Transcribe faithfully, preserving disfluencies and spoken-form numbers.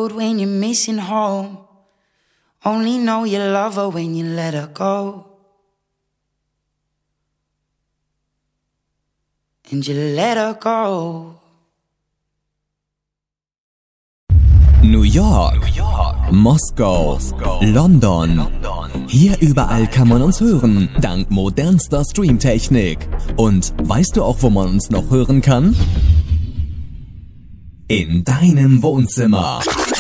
road when you're missing home. Only know you love her when you let her go. And you let her go. New York, New York. Moskau, Moskau. London. London. Hier überall kann man uns hören, dank modernster Streamtechnik. Und weißt du auch, wo man uns noch hören kann? In deinem Wohnzimmer.